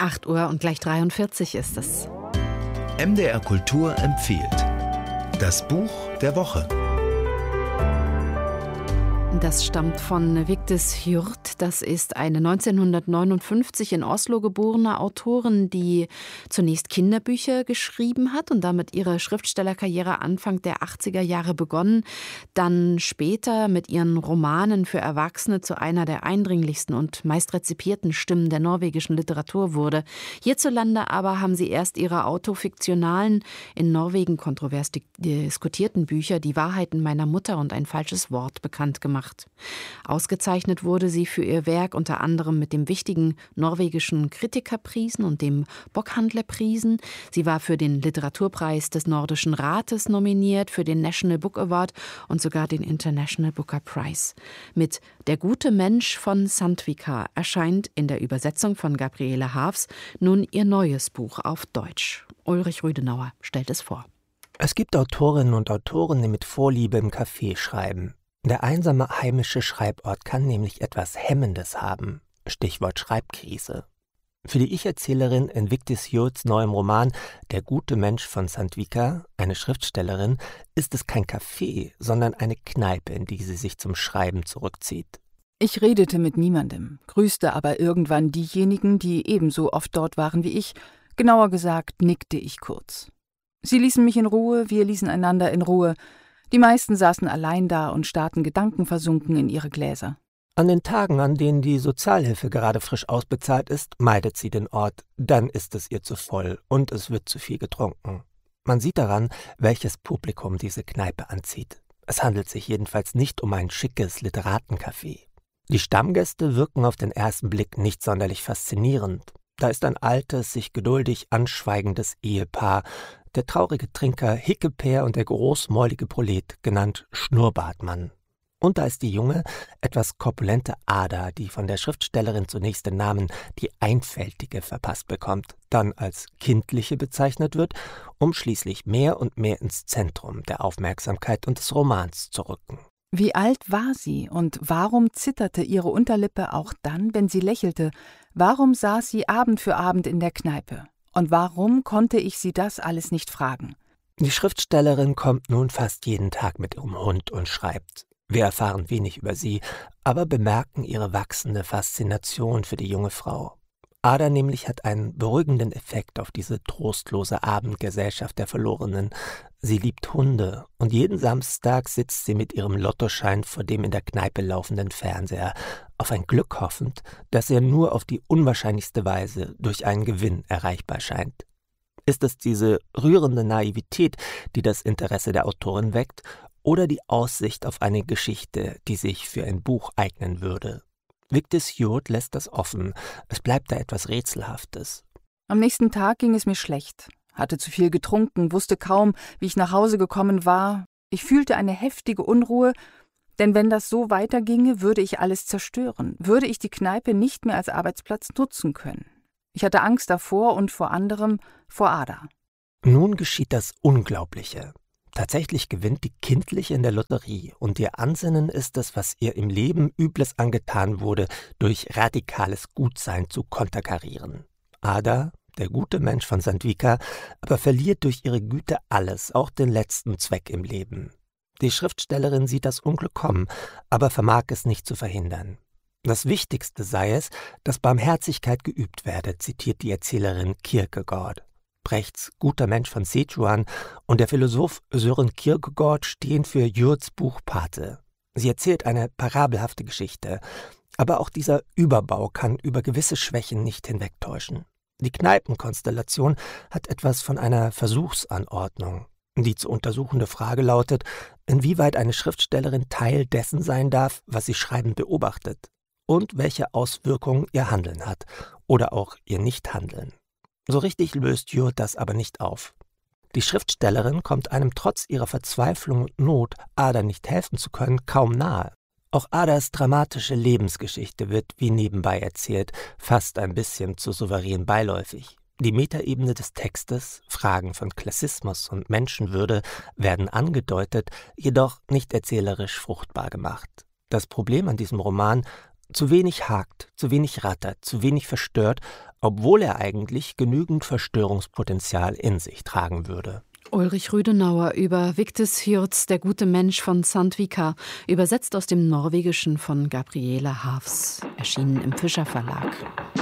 8 Uhr und gleich 43 ist es. MDR Kultur empfiehlt das Buch der Woche. Das stammt von Vigdis Hjorth. Das ist eine 1959 in Oslo geborene Autorin, die zunächst Kinderbücher geschrieben hat und damit ihre Schriftstellerkarriere Anfang der 80er Jahre begonnen, dann später mit ihren Romanen für Erwachsene zu einer der eindringlichsten und meist rezipierten Stimmen der norwegischen Literatur wurde. Hierzulande aber haben sie erst ihre autofiktionalen, in Norwegen kontrovers diskutierten Bücher Die Wahrheiten meiner Mutter und ein falsches Wort bekannt gemacht. Ausgezeichnet wurde sie für ihr Werk unter anderem mit dem wichtigen norwegischen Kritikerprisen und dem Bokhandlerprisen. Sie war für den Literaturpreis des Nordischen Rates nominiert, für den National Book Award und sogar den International Booker Prize. Mit Der gute Mensch von Sandvika erscheint in der Übersetzung von Gabriele Haafs nun ihr neues Buch auf Deutsch. Ulrich Rüdenauer stellt es vor. Es gibt Autorinnen und Autoren, die mit Vorliebe im Café schreiben. Der einsame heimische Schreibort kann nämlich etwas Hemmendes haben. Stichwort Schreibkrise. Für die Ich-Erzählerin in Vigdis Hjorths neuem Roman Der gute Mensch von Sandvika, eine Schriftstellerin, ist es kein Café, sondern eine Kneipe, in die sie sich zum Schreiben zurückzieht. Ich redete mit niemandem, grüßte aber irgendwann diejenigen, die ebenso oft dort waren wie ich. Genauer gesagt, nickte ich kurz. Sie ließen mich in Ruhe, wir ließen einander in Ruhe. Die meisten saßen allein da und starrten gedankenversunken in ihre Gläser. An den Tagen, an denen die Sozialhilfe gerade frisch ausbezahlt ist, meidet sie den Ort. Dann ist es ihr zu voll und es wird zu viel getrunken. Man sieht daran, welches Publikum diese Kneipe anzieht. Es handelt sich jedenfalls nicht um ein schickes Literatencafé. Die Stammgäste wirken auf den ersten Blick nicht sonderlich faszinierend. Da ist ein altes, sich geduldig anschweigendes Ehepaar, der traurige Trinker Hickepeer und der großmäulige Prolet, genannt Schnurrbartmann. Und da ist die junge, etwas korpulente Ada, die von der Schriftstellerin zunächst den Namen die Einfältige verpasst bekommt, dann als Kindliche bezeichnet wird, um schließlich mehr und mehr ins Zentrum der Aufmerksamkeit und des Romans zu rücken. Wie alt war sie und warum zitterte ihre Unterlippe auch dann, wenn sie lächelte? Warum saß sie Abend für Abend in der Kneipe? Und warum konnte ich sie das alles nicht fragen? Die Schriftstellerin kommt nun fast jeden Tag mit ihrem Hund und schreibt. Wir erfahren wenig über sie, aber bemerken ihre wachsende Faszination für die junge Frau. Ada nämlich hat einen beruhigenden Effekt auf diese trostlose Abendgesellschaft der Verlorenen. Sie liebt Hunde und jeden Samstag sitzt sie mit ihrem Lottoschein vor dem in der Kneipe laufenden Fernseher, auf ein Glück hoffend, das ihr nur auf die unwahrscheinlichste Weise durch einen Gewinn erreichbar scheint. Ist es diese rührende Naivität, die das Interesse der Autorin weckt, oder die Aussicht auf eine Geschichte, die sich für ein Buch eignen würde? Vigdis Hjorth lässt das offen, es bleibt da etwas Rätselhaftes. Am nächsten Tag ging es mir schlecht, hatte zu viel getrunken, wusste kaum, wie ich nach Hause gekommen war. Ich fühlte eine heftige Unruhe, denn wenn das so weiterginge, würde ich alles zerstören, würde ich die Kneipe nicht mehr als Arbeitsplatz nutzen können. Ich hatte Angst davor und vor anderem vor Ada. Nun geschieht das Unglaubliche. Tatsächlich gewinnt die Kindliche in der Lotterie und ihr Ansinnen ist es, was ihr im Leben Übles angetan wurde, durch radikales Gutsein zu konterkarieren. Ada, der gute Mensch von Sandvika, aber verliert durch ihre Güte alles, auch den letzten Zweck im Leben. Die Schriftstellerin sieht das Unglück kommen, aber vermag es nicht zu verhindern. Das Wichtigste sei es, dass Barmherzigkeit geübt werde, zitiert die Erzählerin Kierkegaard. Brechts Guter Mensch von Sichuan und der Philosoph Søren Kierkegaard stehen für Hjorths Buch Pate. Sie erzählt eine parabelhafte Geschichte, aber auch dieser Überbau kann über gewisse Schwächen nicht hinwegtäuschen. Die Kneipenkonstellation hat etwas von einer Versuchsanordnung. Die zu untersuchende Frage lautet, inwieweit eine Schriftstellerin Teil dessen sein darf, was sie schreibend beobachtet, und welche Auswirkungen ihr Handeln hat oder auch ihr Nichthandeln. So richtig löst Hjorth das aber nicht auf. Die Schriftstellerin kommt einem trotz ihrer Verzweiflung und Not, Ada nicht helfen zu können, kaum nahe. Auch Adas dramatische Lebensgeschichte wird wie nebenbei erzählt, fast ein bisschen zu souverän beiläufig. Die Metaebene des Textes, Fragen von Klassismus und Menschenwürde werden angedeutet, jedoch nicht erzählerisch fruchtbar gemacht. Das Problem an diesem Roman: zu wenig hakt, zu wenig rattert, zu wenig verstört, obwohl er eigentlich genügend Verstörungspotenzial in sich tragen würde. Ulrich Rüdenauer über Vigdis Hjorts Der gute Mensch von Sandvika, übersetzt aus dem Norwegischen von Gabriele Havs, erschienen im Fischer Verlag.